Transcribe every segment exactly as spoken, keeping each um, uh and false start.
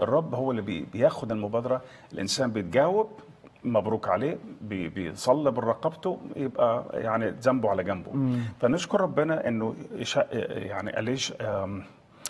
الرب هو اللي بي- بياخد المبادره، الانسان بيتجاوب مبروك عليه، بي- بيصلي برقبته، يبقى يعني ذنبه على جنبه. مم. فنشكر ربنا انه إشا- يعني أليش آم،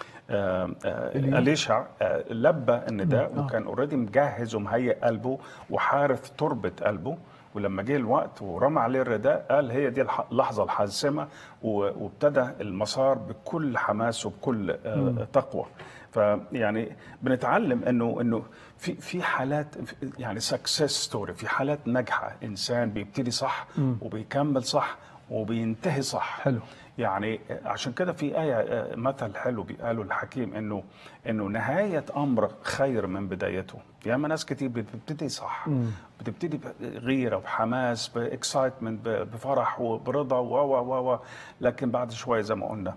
آم، آه، إليو. أليشع آه، لبى النداء، مم. آه. وكان اوريدي مجهز ومهيئ قلبه وحارث تربة قلبه. ولما جه الوقت ورمى عليه الرداء، قال هي دي الح- اللحظة الحاسمة، و- وابتدى المسار بكل حماس وبكل آه، تقوى. فيعني بنتعلم انه انه في في حالات، يعني سكسس ستوري، في حالات ناجحه، انسان بيبتدي صح وبيكمل صح وبينتهي صح. حلو. يعني عشان كده في آية مثل حلو بيقالوا الحكيم انه انه نهاية امر خير من بدايته. ياما ناس كتير بتبتدي صح، بتبتدي بغيرة وحماس، باكسايتمنت، بفرح وبرضا و و و لكن بعد شوية زي ما قلنا،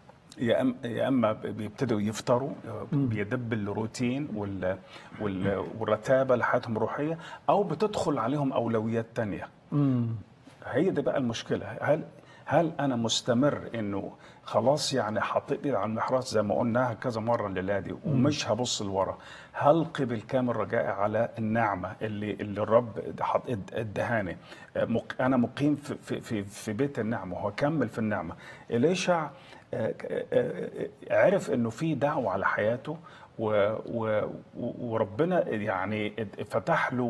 يا اما يا اما بيبتدوا يفطروا، بيدب الروتين وال وال والرتابه لحياتهم الروحيه، او بتدخل عليهم اولويات تانية. مم. هي دي بقى المشكله. هل هل انا مستمر انه خلاص يعني حطيت ايدي على المحراث زي ما قلناها كذا مره الليله دي ومش هبص لورا؟ هلقي بالكامل رجائي على النعمه اللي اللي الرب حط ادهاني. مق- انا مقيم في في في, في بيت النعمه، وهكمل في النعمه. إليشع آه، آه، آه، عرف انه في دعوه على حياته، و و وربنا يعني فتح له.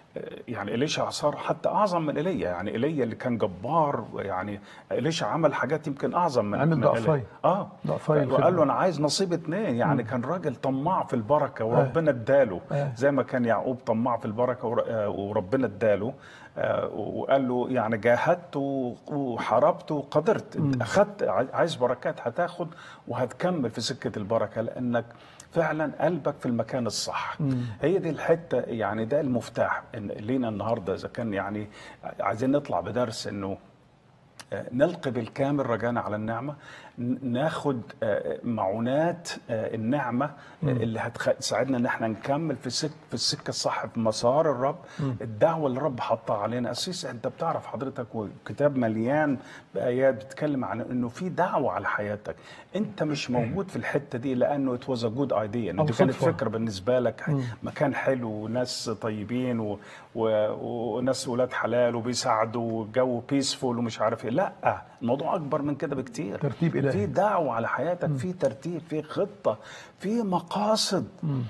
يعني إليشع صار حتى أعظم من إيليا. يعني إيليا اللي كان جبار، يعني إليشع عمل حاجات يمكن أعظم من عمل من إيليا. ضعفين آه ضعفين وقال له الخدمة. أنا عايز نصيب اتنين. يعني كان راجل طماع في البركة آه. وربنا اداله، آه. زي ما كان يعقوب طماع في البركة ور- آه، وربنا اداله. آه، وقال له يعني جاهدت وحاربت وقدرت، أخدت، عايز بركات هتاخد وهتكمل في سكة البركة، لأنك فعلا قلبك في المكان الصح. هي دي الحته، يعني ده المفتاح إن لينا النهارده. اذا كان يعني عايزين نطلع بدرس انه آه، نلقي بالكامل رجانا على النعمة، ن- ناخد آه، معونات آه، النعمة آه، اللي هتساعدنا ان احنا نكمل في سك في السكة الصح، في مسار الرب. الدعوة اللي الرب حطها علينا اسيس. انت بتعرف حضرتك، وكتاب مليان بآيات بتتكلم عن انه في دعوة على حياتك. انت مش موجود في الحتة دي لانه it was a good idea، انه أو دي كانت صدفة. فكرة بالنسبة لك، مكان حلو وناس طيبين و... و... وناس ولاد حلال وبيساعدوا وجو بيسفول ومش عارف ايه. لا، الموضوع اكبر من كده بكتير. ترتيب إلهي. في دعوة على حياتك، في ترتيب، في خطة، في مقاصد،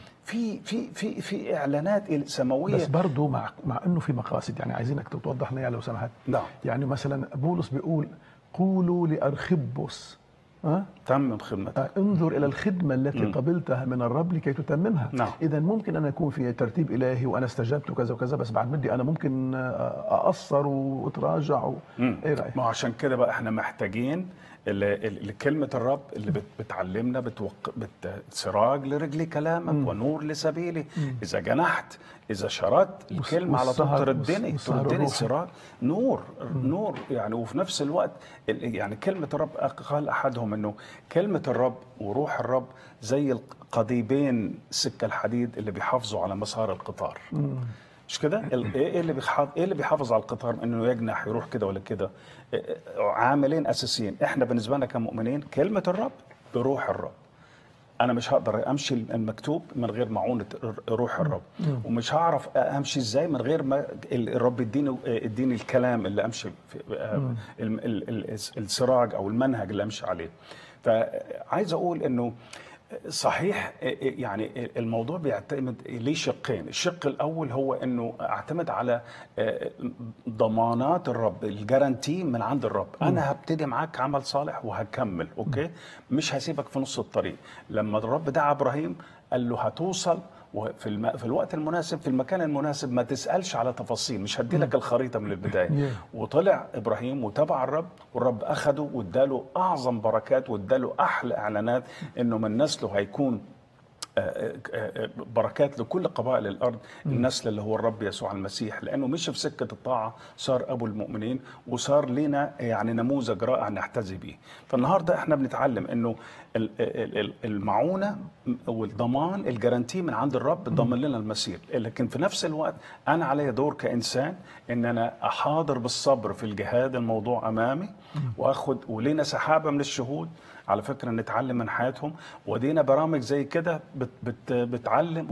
في في في في اعلانات سماوية. بس برضه مع مع انه في مقاصد، يعني عايزينك توضح لنا لو سمحت. نعم. يعني مثلا بولس بيقول قولوا لأرخبوس ها تمم خدمتك. انظر الى الخدمه التي قبلتها من الرب لكي تتممها. نعم. اذا ممكن ان يكون في ترتيب الهي وانا استجبت وكذا وكذا، بس بعد مدي انا ممكن اقصر واتراجع و... ايه رايك؟ ما عشان كده بقى احنا محتاجين ال- ال- كلمة الرب اللي بت- بتعلمنا، بتوق... بت... سراج لرجلي كلامك ونور لسبيلي. إذا جنحت، إذا شردت الكلمة على طول والسهر- تردني والسهر تردني الروحي. السراج نور نور. يعني وفي نفس الوقت ال- يعني كلمة الرب قال أحدهم إنه كلمة الرب وروح الرب زي القضيبين سكة الحديد اللي بيحافظوا على مسار القطار. مش كده؟ ال- ايه اللي بيحافظ ايه اللي بيحافظ على القطار انه يجنح يروح كده ولا كده؟ إيه- عاملين اساسيين. احنا بالنسبه لنا كمؤمنين كلمه الرب بروح الرب. انا مش هقدر امشي المكتوب من غير معونه روح الرب، ومش هعرف امشي ازاي من غير ما الرب يديني يديني الكلام اللي امشي في ال- ال- ال- السراج او المنهج اللي امشي عليه. فعايز اقول انه صحيح، يعني الموضوع بيعتمد ليه شقين. الشق الاول هو انه اعتمد على ضمانات الرب، الجارانتي من عند الرب. انا هبتدي معاك عمل صالح وهكمل، اوكي، مش هسيبك في نص الطريق. لما الرب دعا ابراهيم قال له هتوصل وفي الم... في الوقت المناسب في المكان المناسب، ما تسالش على تفاصيل، مش هدي لك الخريطه من البدايه. وطلع ابراهيم وتبع الرب، والرب اخده واداله اعظم بركات واداله احلى اعلانات انه من نسله هيكون بركات لكل قبائل الارض. النسل اللي هو الرب يسوع المسيح، لانه مشي في سكه الطاعه صار ابو المؤمنين، وصار لنا يعني نموذج رائع نحتذي به. فالنهارده احنا بنتعلم انه المعونه والضمان الجارانتي من عند الرب ضمن لنا المسير، لكن في نفس الوقت انا علي دور كانسان ان انا احاضر بالصبر في الجهاد الموضوع امامي، واخد ولينا سحابه من الشهود على فكره نتعلم من حياتهم، ودينا برامج زي كده بت بت بتعلم